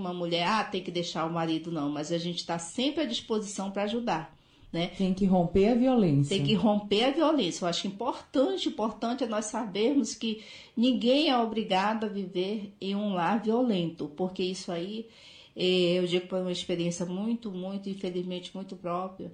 uma mulher tem que deixar o marido, não, mas a gente está sempre à disposição para ajudar, né? Tem que romper a violência. Tem que romper a violência. Eu acho importante é nós sabermos que ninguém é obrigado a viver em um lar violento, porque isso aí, eu digo por uma experiência muito, infelizmente, muito própria,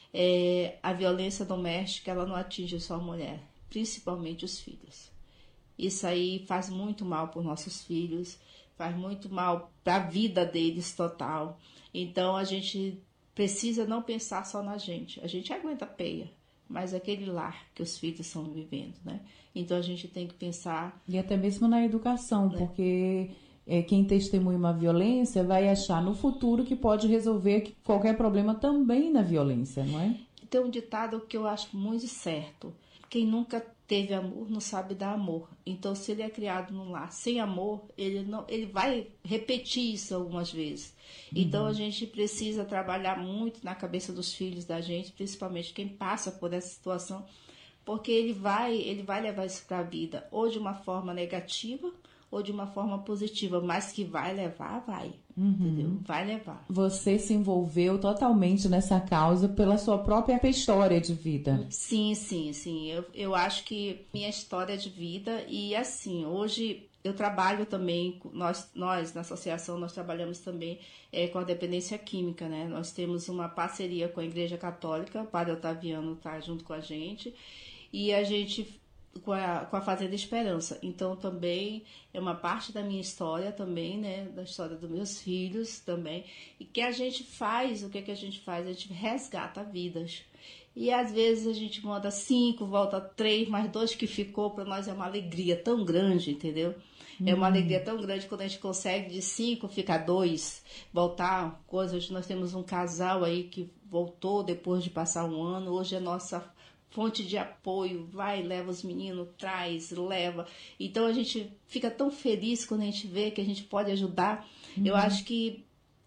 a violência doméstica, ela não atinge só a mulher, principalmente os filhos. Isso aí faz muito mal para os nossos filhos, faz muito mal para a vida deles total. Então, a gente precisa não pensar só na gente. A gente aguenta a peia, mas aquele lar que os filhos estão vivendo, né? Então, a gente tem que pensar... E até mesmo na educação, né? Porque quem testemunha uma violência vai achar no futuro que pode resolver qualquer problema também na violência, não é? Tem um ditado que eu acho muito certo. Quem nunca teve amor não sabe dar amor. Então, se ele é criado num lar sem amor, ele vai repetir isso algumas vezes. Então, a gente precisa trabalhar muito na cabeça dos filhos da gente, principalmente quem passa por essa situação, porque ele vai levar isso para a vida, ou de uma forma negativa, ou de uma forma positiva, mas que vai levar, vai. Entendeu? Vai levar. Você se envolveu totalmente nessa causa pela sua própria história de vida. Sim. Eu acho que minha história de vida, e assim, hoje eu trabalho também, nós na associação, nós trabalhamos também com a dependência química, né? Nós temos uma parceria com a Igreja Católica, o Padre Otaviano está junto com a gente, e a gente... Com a Fazenda Esperança. Então, também é uma parte da minha história também, né? Da história dos meus filhos também. E que a gente faz, o que a gente faz? A gente resgata vidas. E, às vezes, a gente manda 5, volta 3, mas 2 que ficou, para nós é uma alegria tão grande, entendeu? É uma alegria tão grande quando a gente consegue de 5 ficar 2, voltar coisas. Nós temos um casal aí que voltou depois de passar um ano. Hoje é nossa fonte de apoio, vai, leva os meninos, traz, leva. Então, a gente fica tão feliz quando a gente vê que a gente pode ajudar. Eu acho que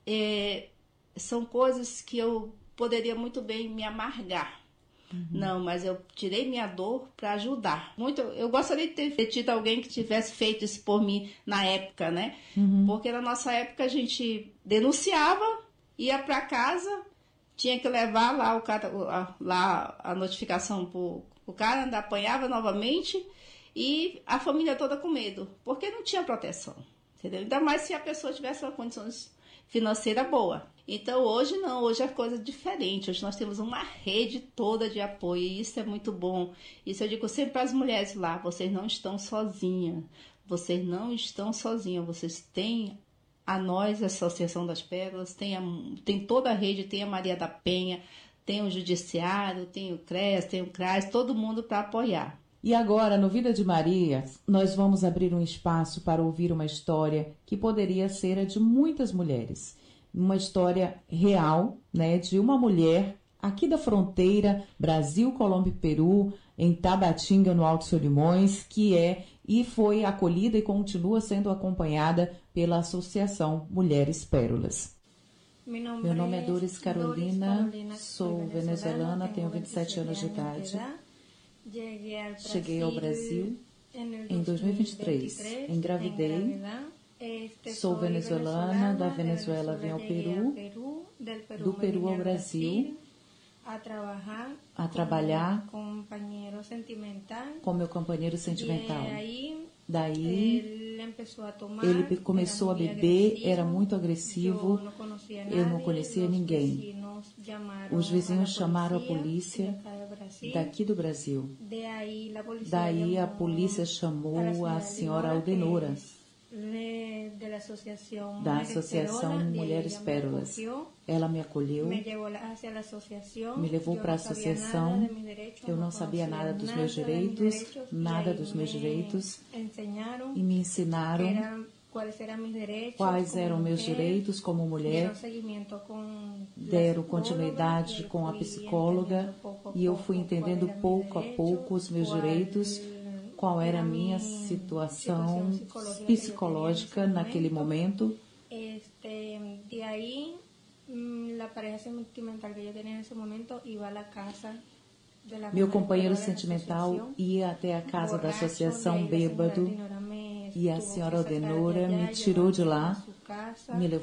são coisas que eu poderia muito bem me amargar. Não, mas eu tirei minha dor para ajudar. Eu gostaria de ter tido alguém que tivesse feito isso por mim na época, né? Porque na nossa época a gente denunciava, ia para casa... Tinha que levar lá a notificação pro cara, ainda apanhava novamente e a família toda com medo, porque não tinha proteção, entendeu? Ainda mais se a pessoa tivesse uma condição financeira boa. Então, hoje não, hoje é coisa diferente. Hoje nós temos uma rede toda de apoio e isso é muito bom. Isso eu digo sempre para as mulheres lá, vocês não estão sozinhas. Vocês não estão sozinhas, vocês têm... A nós, a Associação das Pérolas, tem toda a rede, tem a Maria da Penha, tem o Judiciário, tem o CRES, tem o CRAS, todo mundo para apoiar. E agora, no Vida de Maria, nós vamos abrir um espaço para ouvir uma história que poderia ser a de muitas mulheres. Uma história real, né, de uma mulher aqui da fronteira Brasil, Colômbia e Peru, em Tabatinga, no Alto Solimões, e foi acolhida e continua sendo acompanhada pela Associação Mulheres Pérolas. Meu nome é Doris Carolina, sou venezuelana, tenho 27 anos de idade. Cheguei ao Brasil em 2023, engravidei, sou venezuelana, da Venezuela vim ao Peru, do Peru ao Brasil, a trabalhar com meu companheiro sentimental. Daí ele começou a beber, era muito agressivo, eu não conhecia ninguém. Os vizinhos chamaram a polícia daqui do Brasil. Daí a polícia chamou a senhora Aldenora, da Associação Mulheres Pérolas. Ela me acolheu, me levou para a associação. Eu não sabia nada dos meus direitos, e me ensinaram quais eram meus direitos como mulher. Deram continuidade com a psicóloga e eu fui entendendo pouco a pouco os meus direitos, qual era a minha situação psicológica naquele momento. De aí, a pareja sentimental que eu tinha nesse momento ia à casa. Meu companheiro sentimental ia até a casa da associação bêbado e a senhora Aldenora me tirou de lá, me levou